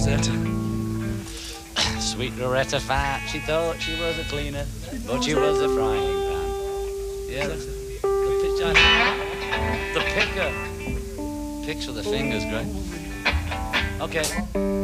Rosetta. Sweet Loretta Fat, she thought she was a cleaner, but she was a frying pan. Yeah, that's it. The picker. Picks with the fingers, great. Okay.